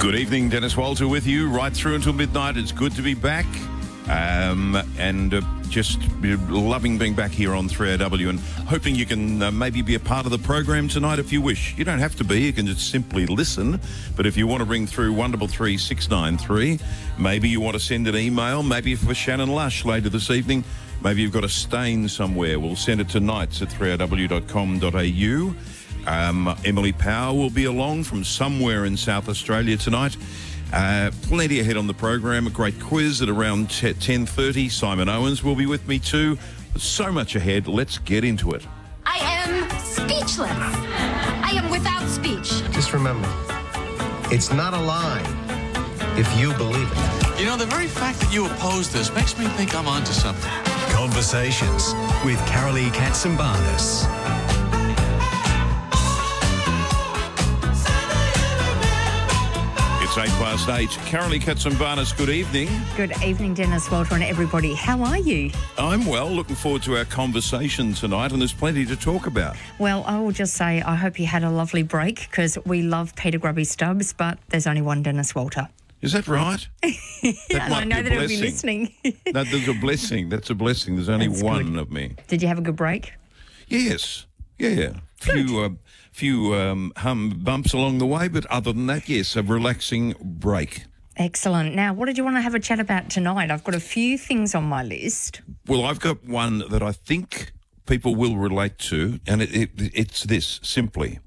Good evening, Dennis Walter with you right through until midnight. It's good to be back just loving being back here on 3AW and hoping you can maybe be a part of the program tonight if you wish. You don't have to be, you can just simply listen. But if you want to ring through 133 693, maybe you want to send an email, maybe for Shannon Lush later this evening, maybe you've got a stain somewhere, we'll send it to nights@3aw.com.au. Emily Power will be along from somewhere in South Australia tonight. Plenty ahead on the program. A great quiz at around 10:30. Simon Owens will be with me too. So much ahead. Let's get into it. I am speechless. I am without speech. Just remember, it's not a lie if you believe it. You know, the very fact that you oppose this makes me think I'm onto something. Conversations with Carolee Katsimbarnis. It's 8:08. Carolee Katsimbarnis, good evening. Good evening, Dennis Walter and everybody. How are you? I'm well. Looking forward to our conversation tonight, and there's plenty to talk about. Well, I will just say I hope you had a lovely break because we love Peter Grubby Stubbs, but there's only one Dennis Walter. Is that right? And I know that he'll be listening. No, there's a blessing. That's a blessing. There's only That's one good. of me. Did you have a good break? Yes. Yeah. Few bumps along the way, but other than that, yes, a relaxing break. Excellent. Now, what did you want to have a chat about tonight? I've got a few things on my list. Well, I've got one that I think people will relate to, and it's this, simply.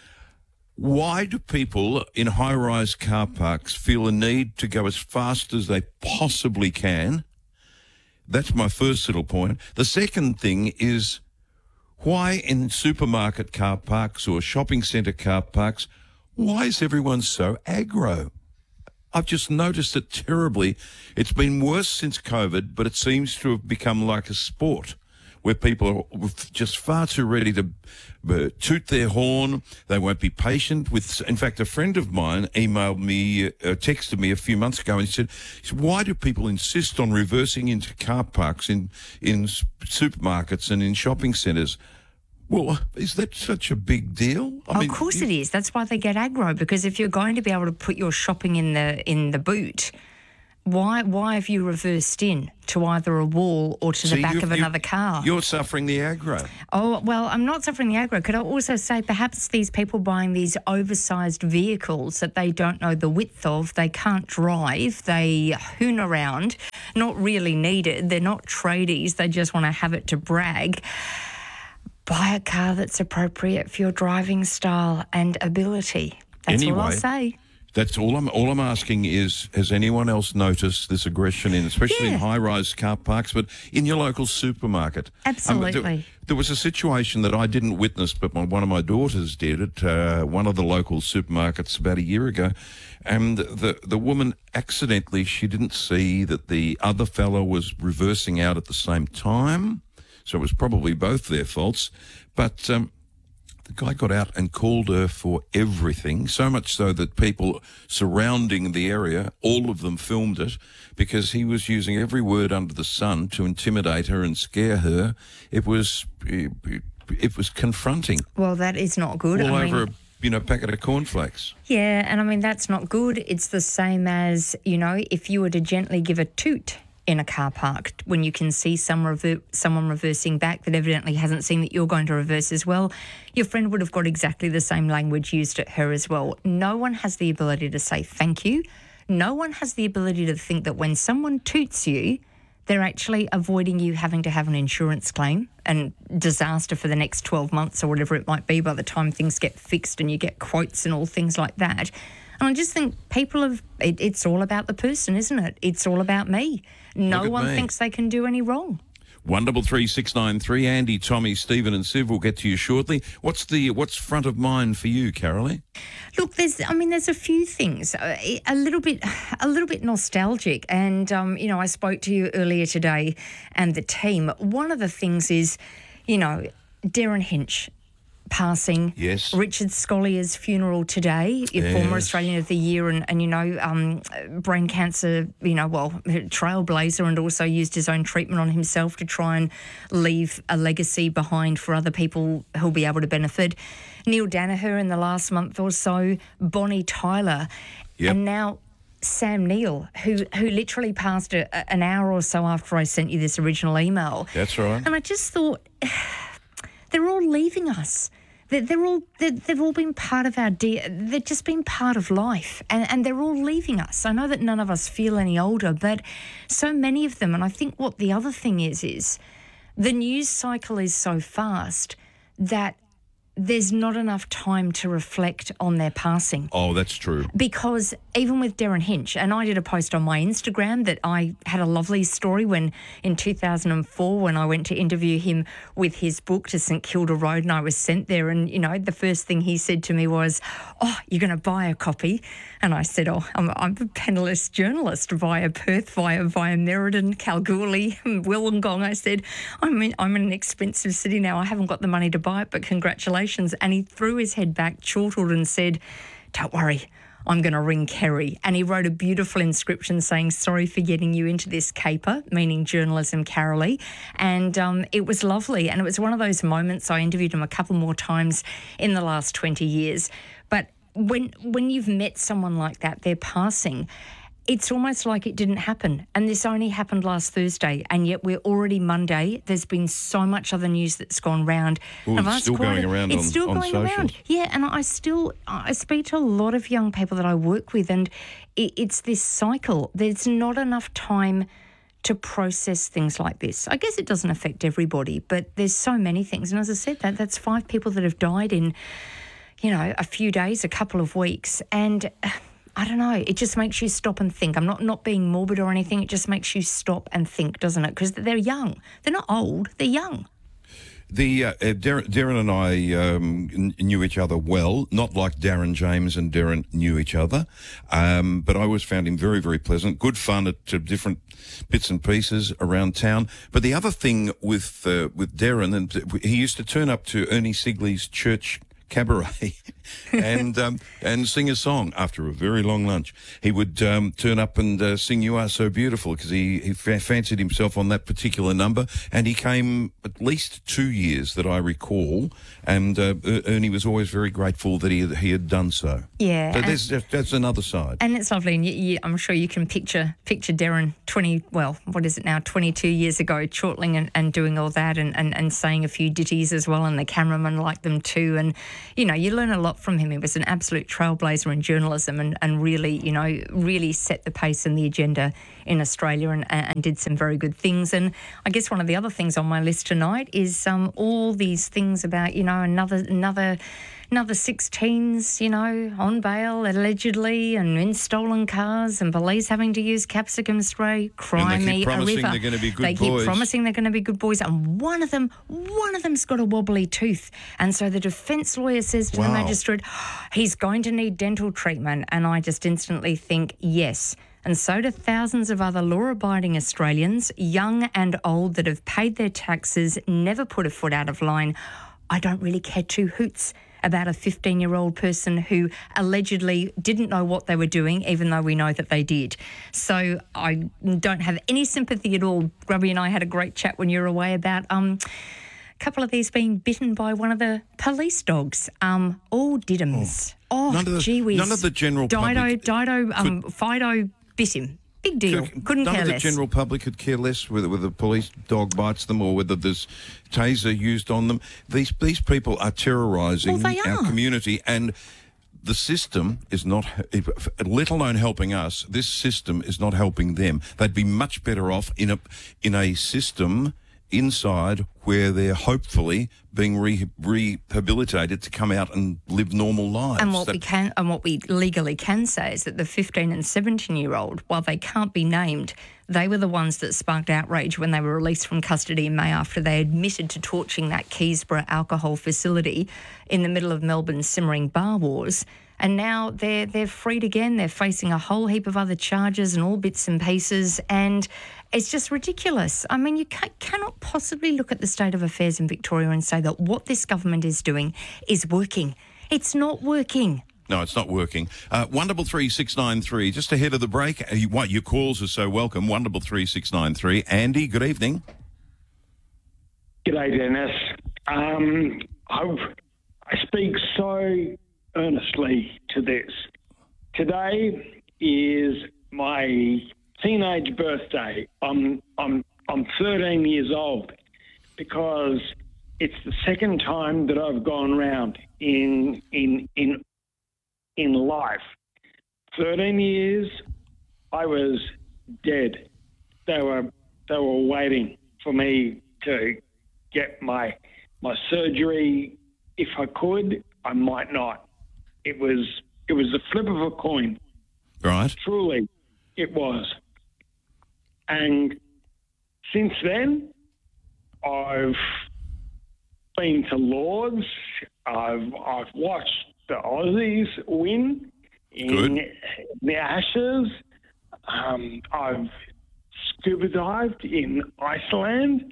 Why do people in high-rise car parks feel a need to go as fast as they possibly can? That's my first little point. The second thing is, why in supermarket car parks or shopping centre car parks, why is everyone so aggro? I've just noticed it terribly. It's been worse since COVID, but it seems to have become like a sport where people are just far too ready to toot their horn. They won't be patient with. In fact, a friend of mine texted me a few months ago and he said, why do people insist on reversing into car parks in supermarkets and in shopping centres? Well, is that such a big deal? Of course it is. That's why they get aggro, because if you're going to be able to put your shopping in the boot, why have you reversed in to either a wall or to the back of another car? You're suffering the aggro. Oh, well, I'm not suffering the aggro. Could I also say perhaps these people buying these oversized vehicles that they don't know the width of, they can't drive, they hoon around, not really needed, they're not tradies, they just want to have it to brag. Buy a car that's appropriate for your driving style and ability. That's all I'll say. That's all I'm asking is, has anyone else noticed this aggression especially in high-rise car parks, but in your local supermarket? Absolutely. There was a situation that I didn't witness, but one of my daughters did at one of the local supermarkets about a year ago, and the woman accidentally, she didn't see that the other fellow was reversing out at the same time, so it was probably both their faults, but the guy got out and called her for everything, so much so that people surrounding the area, all of them filmed it, because he was using every word under the sun to intimidate her and scare her. It was confronting. Well, that is not good. All over a packet of cornflakes. Yeah, and that's not good. It's the same as, if you were to gently give a toot in a car park when you can see someone reversing back that evidently hasn't seen that you're going to reverse as well, your friend would have got exactly the same language used at her as well. No one has the ability to say thank you. No one has the ability to think that when someone toots you, they're actually avoiding you having to have an insurance claim and disaster for the next 12 months or whatever it might be by the time things get fixed and you get quotes and all things like that. And I just think it's all about the person, isn't it? It's all about me. No one thinks they can do any wrong. 133 693. Andy, Tommy, Stephen and Siv will get to you shortly. What's front of mind for you, Carolee? Look, there's a few things, a little bit nostalgic. And, I spoke to you earlier today and the team. One of the things is, Darren Hinch passing. Yes. Richard Scollier's funeral today, former Australian of the Year and brain cancer, trailblazer, and also used his own treatment on himself to try and leave a legacy behind for other people who'll be able to benefit. Neil Danaher in the last month or so, Bonnie Tyler, Yep. and now Sam Neill, who literally passed an hour or so after I sent you this original email. That's right. And I just thought, they're all leaving us. They've all been part of our they've just been part of life, and they're all leaving us. I know that none of us feel any older, but so many of them. And I think what the other thing is the news cycle is so fast that there's not enough time to reflect on their passing. Oh, that's true. Because even with Darren Hinch, and I did a post on my Instagram that I had a lovely story when in 2004 when I went to interview him with his book to St Kilda Road, and I was sent there, and, you know, the first thing he said to me was, "Oh, you're going to buy a copy?" And I said, "Oh, I'm a panellist journalist via Perth, via Merredin, Kalgoorlie, Wollongong." I said, I'm in an expensive city now. I haven't got the money to buy it, but congratulations. And he threw his head back, chortled, and said, "Don't worry, I'm going to ring Kerry." And he wrote a beautiful inscription saying, "Sorry for getting you into this caper," meaning journalism, Carolee. And it was lovely. And it was one of those moments. I interviewed him a couple more times in the last 20 years. But when you've met someone like that, they're passing, it's almost like it didn't happen. And this only happened last Thursday, and yet we're already Monday. There's been so much other news that's gone round. Ooh, And it's still going around It's on still going socials. around. Yeah, and I speak to a lot of young people that I work with, and it's this cycle. There's not enough time to process things like this. I guess it doesn't affect everybody, but there's so many things. And as I said, that's 5 people that have died in, you know, a few days, a couple of weeks. And I don't know, it just makes you stop and think. I'm not being morbid or anything. It just makes you stop and think, doesn't it? Because they're young. They're not old. They're young. The Darren and I knew each other well, not like Darren James and Darren knew each other, but I always found him very, very pleasant, good fun at different bits and pieces around town. But the other thing with Darren, and he used to turn up to Ernie Sigley's church cabaret and sing a song after a very long lunch. He would turn up and sing "You Are So Beautiful" because he fancied himself on that particular number, and he came at least 2 years that I recall, and Ernie was always very grateful that he had done so. Yeah. So that's another side. And it's lovely, and I'm sure you can picture Darren 22 years ago, chortling and doing all that and saying a few ditties as well, and the cameraman liked them too. And, you know, you learn a lot from him. He was an absolute trailblazer in journalism and really, you know, really set the pace and the agenda in Australia and did some very good things. And I guess one of the other things on my list tonight is all these things about, you know, another 16s, you know, on bail allegedly and in stolen cars and police having to use capsicum spray. Cry And they me keep a promising river. they're going to be good They boys. keep promising they're going to be good boys, and one of them's got a wobbly tooth. And so the defence lawyer says to the Wow. magistrate, he's going to need dental treatment. And I just instantly think, yes. And so do thousands of other law-abiding Australians, young and old, that have paid their taxes, never put a foot out of line. I don't really care two hoots about a 15-year-old person who allegedly didn't know what they were doing, even though we know that they did. So I don't have any sympathy at all. Grubby and I had a great chat when you were away about a couple of these being bitten by one of the police dogs. All diddums. Gee whiz. None of the general public Fido bit him. Big deal. Couldn't none care of the less. general public could care less whether a police dog bites them or whether there's taser used on them. These people are terrorising Well, they our are. community, and the system is not, let alone helping us, this system is not helping them. They'd be much better off in a system inside where they're hopefully being rehabilitated to come out and live normal lives. And what we legally can say is that the 15 and 17-year-old, while they can't be named, they were the ones that sparked outrage when they were released from custody in May after they admitted to torching that Keysborough alcohol facility in the middle of Melbourne's simmering bar wars. And now they're freed again. They're facing a whole heap of other charges and all bits and pieces, and it's just ridiculous. I mean, you cannot possibly look at the state of affairs in Victoria and say that what this government is doing is working. It's not working. No, it's not working. 133 just ahead of the break. Your calls are so welcome. 133 Andy, good evening. G'day, Dennis. I speak so earnestly to this. Today is my teenage birthday. I'm 13 years old because it's the second time that I've gone round in life. 13 years, I was dead. They were waiting for me to get my surgery. If I could, I might not. It was the flip of a coin. Right. Truly, it was. And since then, I've been to Lords. I've watched the Aussies win in the Ashes. I've scuba dived in Iceland.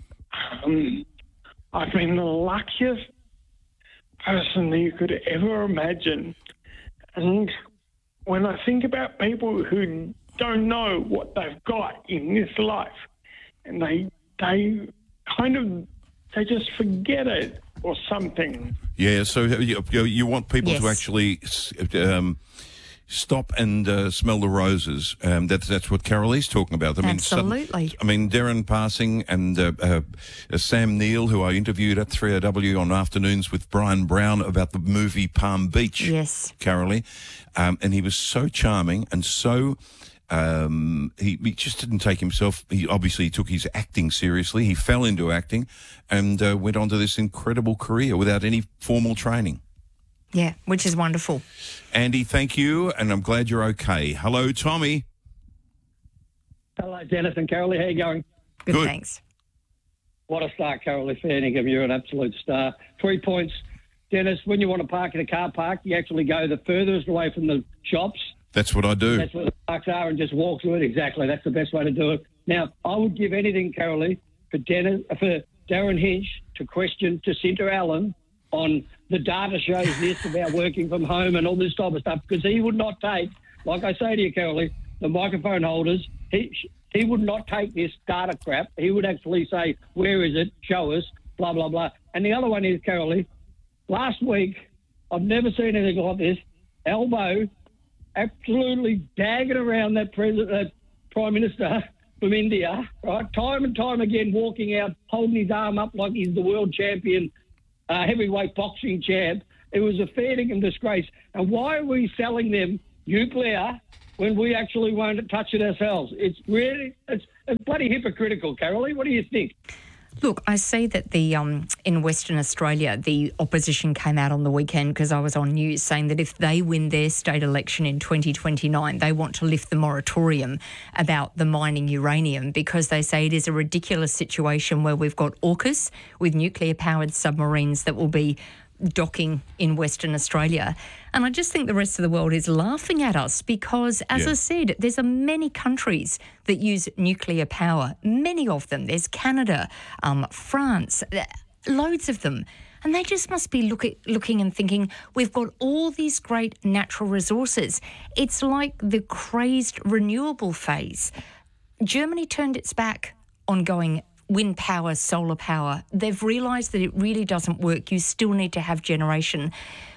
I've been the luckiest person that you could ever imagine. And when I think about people who don't know what they've got in this life, and they just forget it or something. Yeah, so you want people to Yes. actually stop and smell the roses. That's what Carolee's talking about. Absolutely. Darren Passing and Sam Neill, who I interviewed at 3AW on Afternoons with Brian Brown about the movie Palm Beach. Yes. Carolee. And he was so charming and so... he just didn't take himself. He obviously took his acting seriously. He fell into acting and went on to this incredible career without any formal training. Yeah, which is wonderful. Andy, thank you, and I'm glad you're okay. Hello, Tommy. Hello, Dennis and Carolee. How you going? Good. Thanks. What a start, Carolee Fairningham. You're an absolute star. 3 points. Dennis, when you want to park in a car park, you actually go the furthest away from the shops. That's what I do. That's where the parks are and just walk through it. Exactly. That's the best way to do it. Now, I would give anything, Carolee, for Darren Hinch to question Jacinta Allen on the data shows this about working from home and all this type of stuff, because he would not take, like I say to you, Carolee, the microphone holders, he would not take this data crap. He would actually say, where is it? Show us, blah, blah, blah. And the other one is, Carolee, last week, I've never seen anything like this. Elbow absolutely dagging around that Prime Minister from India, right? Time and time again, walking out, holding his arm up like he's the world champion, heavyweight boxing champ. It was a fair dinkum disgrace. And why are we selling them nuclear when we actually won't touch it ourselves? It's bloody hypocritical, Carolee. What do you think? Look, I see that in Western Australia, the opposition came out on the weekend, because I was on news, saying that if they win their state election in 2029, they want to lift the moratorium about the mining uranium, because they say it is a ridiculous situation where we've got AUKUS with nuclear-powered submarines that will be docking in Western Australia. And I just think the rest of the world is laughing at us because, as I said, there's many countries that use nuclear power, many of them. There's Canada, France, loads of them. And they just must be looking and thinking, we've got all these great natural resources. It's like the crazed renewable phase. Germany turned its back on going wind power, solar power. They've realised that it really doesn't work. You still need to have generation.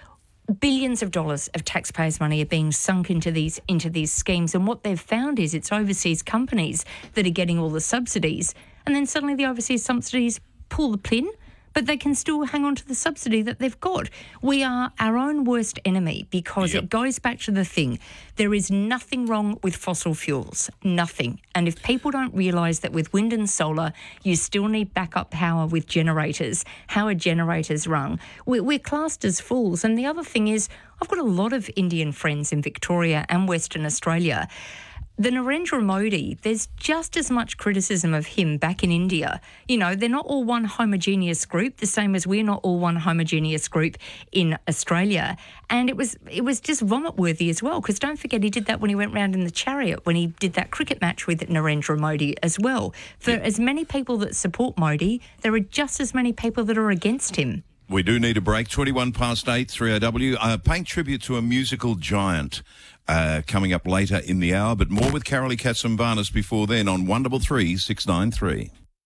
Billions of dollars of taxpayers' money are being sunk into these schemes, and what they've found is it's overseas companies that are getting all the subsidies, and then suddenly the overseas subsidies pull the pin, but they can still hang on to the subsidy that they've got. We are our own worst enemy, because it goes back to the thing. There is nothing wrong with fossil fuels, nothing. And if people don't realise that with wind and solar, you still need backup power with generators, how are generators run? We're classed as fools. And the other thing is, I've got a lot of Indian friends in Victoria and Western Australia. The Narendra Modi, there's just as much criticism of him back in India. You know, they're not all one homogeneous group, the same as we're not all one homogeneous group in Australia. And it was just vomit-worthy as well, because don't forget he did that when he went round in the chariot, when he did that cricket match with Narendra Modi as well. For as many people that support Modi, there are just as many people that are against him. We do need a break. 21 past 8, 3AW. Paying tribute to a musical giant coming up later in the hour, but more with Carolee Katsimbarnis before then on 133 693.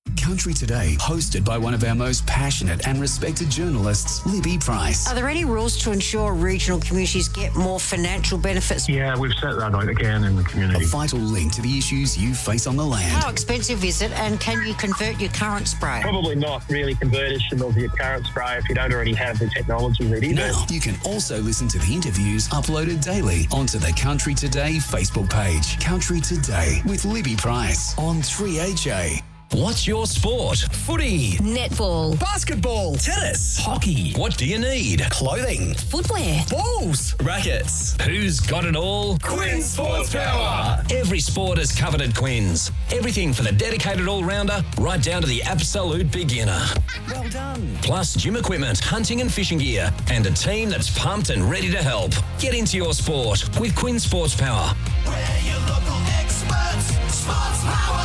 Country Today, hosted by one of our most passionate and respected journalists, Libby Price. Are there any rules to ensure regional communities get more financial benefits? Yeah, we've set that out again in the community. A vital link to the issues you face on the land. How expensive is it, and can you convert your current spray? Probably not really conversion of your current spray if you don't already have the technology ready. Now, you can also listen to the interviews uploaded daily onto the Country Today Facebook page. Country Today with Libby Price on 3HA. What's your sport? Footy, Netball, basketball, tennis, hockey. What do you need? Clothing, footwear, balls, rackets. Who's got it all? Quinn Sports Power. Every sport is covered at Quinn's. Everything for the dedicated all-rounder, right down to the absolute beginner. Well done. Plus gym equipment, hunting and fishing gear, and a team that's pumped and ready to help. Get into your sport with Quinn Sports Power. We're your local experts, Sports Power.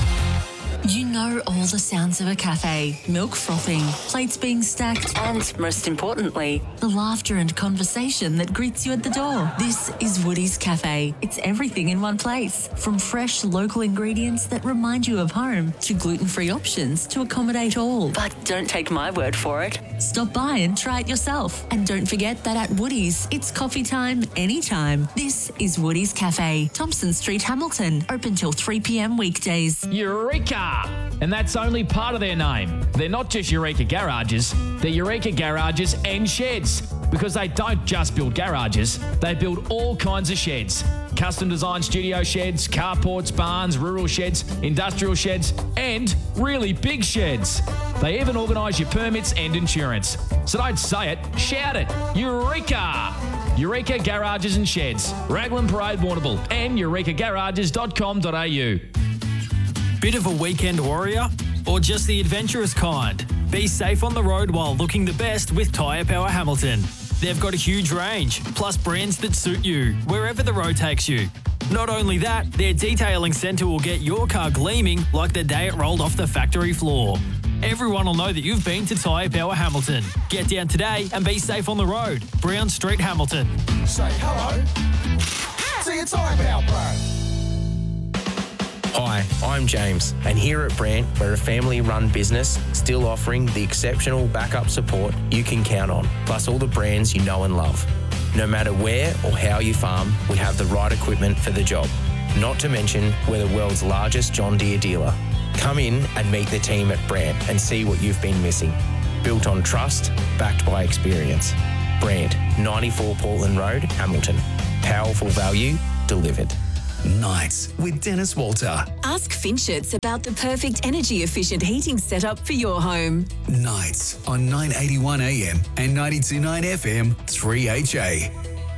You know all the sounds of a cafe. Milk frothing, plates being stacked, and, most importantly, the laughter and conversation that greets you at the door. This is Woody's Cafe. It's everything in one place. From fresh local ingredients that remind you of home to gluten-free options to accommodate all. But don't take my word for it. Stop by and try it yourself. And don't forget that at Woody's, it's coffee time anytime. This is Woody's Cafe, Thompson Street, Hamilton. Open till 3 p.m. weekdays. Eureka! And that's only part of their name. They're not just Eureka Garages, they're Eureka Garages and Sheds. Because they don't just build garages, they build all kinds of sheds. Custom designed studio sheds, carports, barns, rural sheds, industrial sheds, and really big sheds. They even organise your permits and insurance. So don't say it, shout it. Eureka! Eureka Garages and Sheds, Raglan Parade, Warrnambool, and eurekagarages.com.au. Bit of a weekend warrior? Or just the adventurous kind? Be safe on the road while looking the best with Tyre Power Hamilton. They've got a huge range, plus brands that suit you, wherever the road takes you. Not only that, their detailing centre will get your car gleaming like the day it rolled off the factory floor. Everyone will know that you've been to Tyre Power Hamilton. Get down today and be safe on the road. Brown Street, Hamilton. Say hello to your Tyre Power Pro. Hi, I'm James, and here at Brandt, we're a family-run business still offering the exceptional backup support you can count on, plus all the brands you know and love. No matter where or how you farm, we have the right equipment for the job. Not to mention, we're the world's largest John Deere dealer. Come in and meet the team at Brandt and see what you've been missing. Built on trust, backed by experience. Brandt, 94 Portland Road, Hamilton. Powerful value delivered. Nights with Dennis Walter. Ask Finchets about the perfect energy-efficient heating setup for your home. Nights on 981 AM and 92.9 FM, 3HA.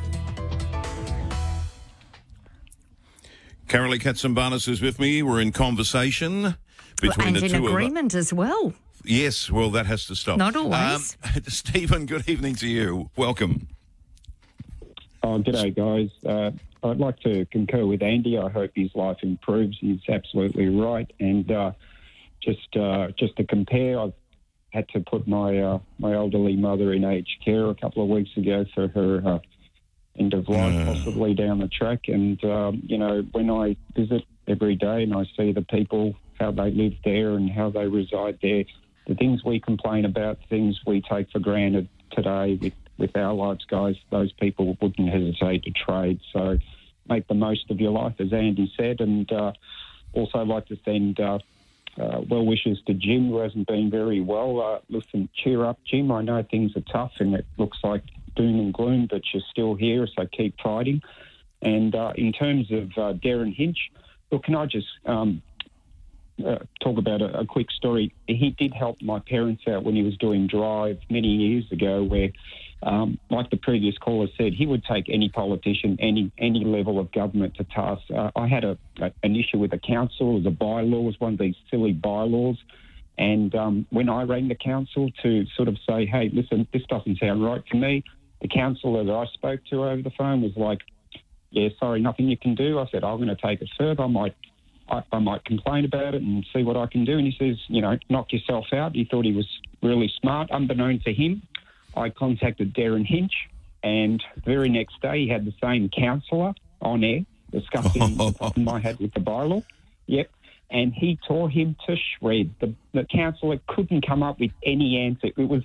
Carolee Katsimbarnis is with me. We're in conversation between the two of us. And in agreement as well. Yes, well, that has to stop. Not always. Stephen, good evening to you. Welcome. Oh, g'day, guys. I'd like to concur with Andy. I hope his life improves. He's absolutely right. And just to compare, I've had to put my my elderly mother in aged care a couple of weeks ago for her end of life, possibly down the track. And, you know, when I visit every day and I see the people, how they live there and how they reside there, the things we complain about, things we take for granted today with our lives, guys, those people wouldn't hesitate to trade. So make the most of your life, as Andy said. And also like to send well wishes to Jim, who hasn't been very well. Listen, cheer up, Jim. I know things are tough and it looks like doom and gloom, but you're still here, so keep fighting. And in terms of Darren Hinch, look, can I just talk about a quick story? He did help my parents out when he was doing Drive many years ago, where like the previous caller said, he would take any politician, any level of government to task. I had an issue with the council. It was a bylaw, it was one of these silly bylaws. And when I rang the council to sort of say, hey, listen, this doesn't sound right to me, the councillor that I spoke to over the phone was like, yeah, sorry, nothing you can do. I said, I'm going to take it further. I might complain about it and see what I can do. And he says, you know, knock yourself out. He thought he was really smart. Unbeknown to him, I contacted Darren Hinch, and the very next day he had the same councillor on air discussing the problem I had with the bylaw. Yep. and he tore him to shreds. The councillor couldn't come up with any answer. It was,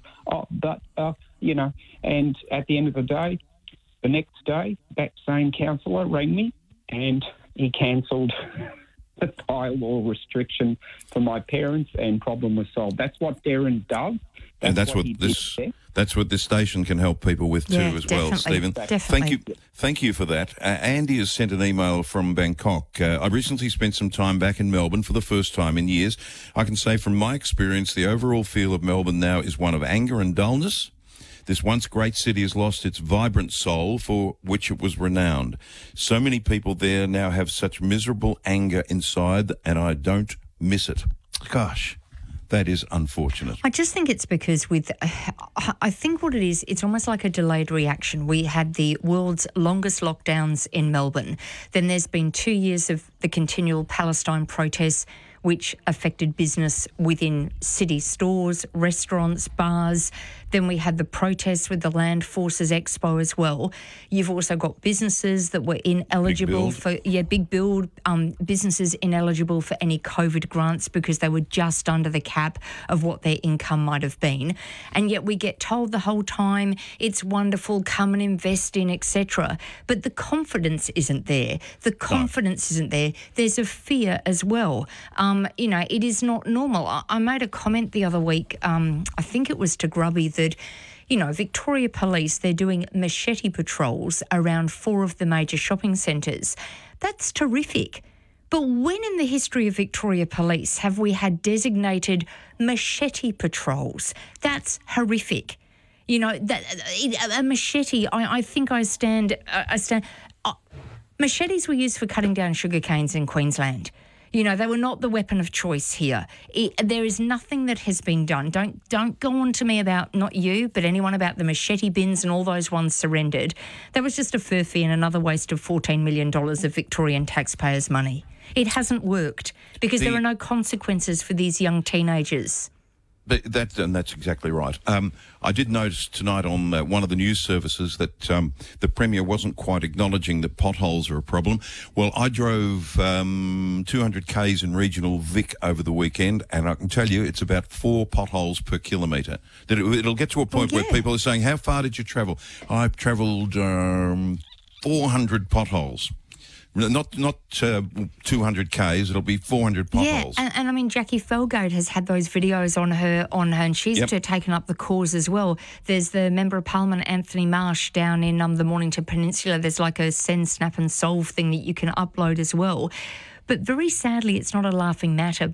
and at the end of the day, the next day, that same councillor rang me and he cancelled the bylaw restriction for my parents, and problem was solved. That's what Darren does. That's what this station can help people with too, as well, Stephen. Definitely. Thank you for that. Andy has sent an email from Bangkok. I recently spent some time back in Melbourne for the first time in years. I can say from my experience, the overall feel of Melbourne now is one of anger and dullness. This once great city has lost its vibrant soul for which it was renowned. So many people there now have such miserable anger inside, and I don't miss it. Gosh, that is unfortunate. I just think it's because I think what it is, it's almost like a delayed reaction. We had the world's longest lockdowns in Melbourne. Then there's been 2 years of the continual Palestine protests, which affected business within city stores, restaurants, bars. Then we had the protests with the Land Forces Expo as well. You've also got businesses that were ineligible big build businesses ineligible for any COVID grants because they were just under the cap of what their income might have been. And yet we get told the whole time, it's wonderful, come and invest in, etc. But the confidence isn't there. Isn't there. There's a fear as well. It is not normal. I made a comment the other week, I think it was to Grubby, that Victoria Police, they're doing machete patrols around 4 of the major shopping centres. That's terrific. But when in the history of Victoria Police have we had designated machete patrols? That's horrific. A machete, I think I stand. Machetes were used for cutting down sugar canes in Queensland. They were not the weapon of choice here. There is nothing that has been done. Don't go on to me about, not you, but anyone, about the machete bins and all those ones surrendered. That was just a furphy and another waste of $14 million of Victorian taxpayers' money. It hasn't worked because there are no consequences for these young teenagers. That's exactly right. I did notice tonight on one of the news services that the Premier wasn't quite acknowledging that potholes are a problem. Well, I drove 200 Ks in regional Vic over the weekend, and I can tell you it's about 4 potholes per kilometre. That it'll get to a point where people are saying, how far did you travel? I've travelled 400 potholes. Not 200 Ks, it'll be 400 potholes. Yeah, and I mean, Jackie Felgate has had those videos on her, and she's taken up the cause as well. There's the Member of Parliament, Anthony Marsh, down in the Mornington Peninsula. There's like a send, snap and solve thing that you can upload as well. But very sadly, it's not a laughing matter.